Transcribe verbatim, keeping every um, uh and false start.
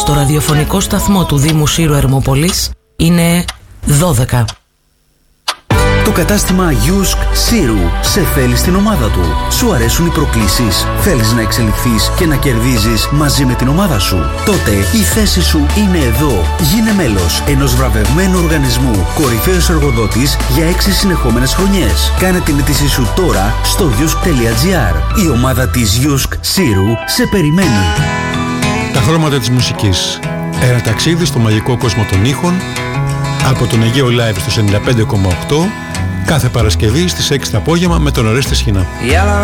το ραδιοφωνικό σταθμό του Δήμου Σύρου Ερμόπολης είναι δώδεκα. Το κατάστημα Γιούσκ Σύρου σε θέλει στην ομάδα του. Σου αρέσουν οι προκλήσεις, θέλεις να εξελιχθείς και να κερδίζεις μαζί με την ομάδα σου? Τότε η θέση σου είναι εδώ. Γίνε μέλος ενός βραβευμένου οργανισμού, κορυφαίος εργοδότης για έξι συνεχόμενες χρονιές. Κάνε την αίτησή σου τώρα στο γιούσκ τελεία τζι άρ. Η ομάδα της Γιούσκ Σύρου σε περιμένει. Τα χρώματα της μουσικής. Ένα ταξίδι στο μαγικό κόσμο των ήχων από τον Αιγαίο Live στο ενενήντα πέντε κόμμα οκτώ κάθε Παρασκευή στις έξι το απόγευμα με τον Ορέστη Σχοινά.